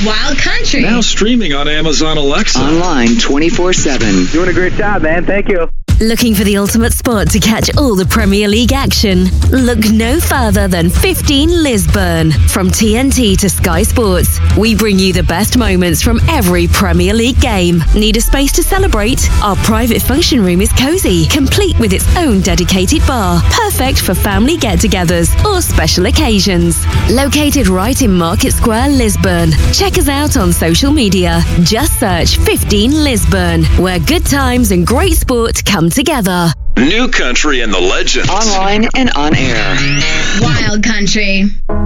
Wild Country. Now streaming on Amazon Alexa. Online 24/7. Doing a great job, man. Thank you. Looking for the ultimate spot to catch all the Premier League action? Look no further than 15 Lisburn. From TNT to Sky Sports, we bring you the best moments from every Premier League game. Need a space to celebrate? Our private function room is cozy, complete with its own dedicated bar. Perfect for family get-togethers or special occasions. Located right in Market Square, Lisburn. Check us out on social media. Just search 15 Lisburn, where good times and great sport come together. New Country and the Legends. Online and on air. Wild Country.